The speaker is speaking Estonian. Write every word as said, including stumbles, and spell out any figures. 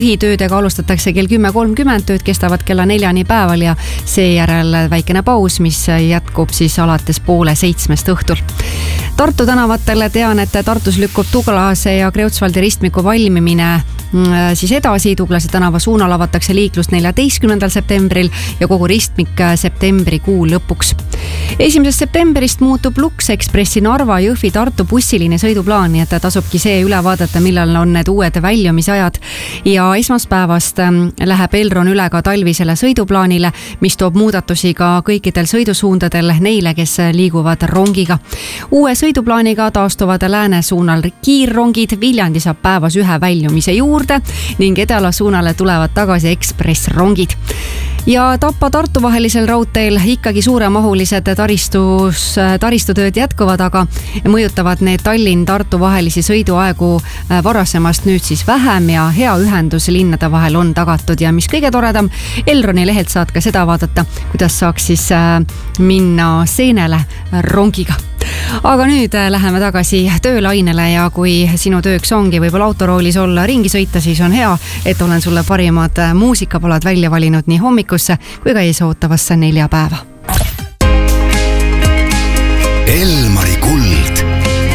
Põhitöödega alustatakse kell kümme kolmkümmend, tööd kestavad kella neljani päeval ja seejärel väikene paus, mis jätkub siis alates poole seitsmest õhtul. Tartu tänavatel tean, et Tartus lükkub Tuglase ja Kreutzwaldi ristmiku valmimine siis edasi. Tuglase tänava suunal avatakse liiklus neljateistkümnendal septembril ja kogu ristmik septembrikuu lõpuks. esimesest septembrist muutub Lux Expressi Narva, Jõhvi, Tartu bussiliini sõiduplaan, nii et tasubki see üle vaadata, millal on need uued väljumisajad. Ja esmaspäevast läheb Elron üle ka talvisele sõiduplaanile, mis toob muudatusi ka kõikidel sõidusuundadel neile, kes liiguvad rongiga. Uue sõiduplaaniga taastuvad lääne suunal kiirrongid, Viljandi saab päevas ühe väljumise juurde ning Edela suunale tulevad tagasi ekspressrongid. Ja Tapa Tartu vahelisel raudteel ikkagi suuremahulised taristus, taristutööd jätkuvad, aga mõjutavad need Tallinn-Tartu vahelisi sõiduaegu varasemast nüüd siis vähem ja hea ühendus linnade vahel on tagatud. Ja mis kõige toredam, Elroni lehelt saad ka seda vaadata, kuidas saaks siis minna seenele rongiga. Aga nüüd läheme tagasi töölainele ja kui sinu tööks ongi võib-olla autoroolis olla ringi sõita, siis on hea, et olen sulle parimad muusikapalad välja valinud nii hommikusse kui ka eesootavasse neljapäeva. El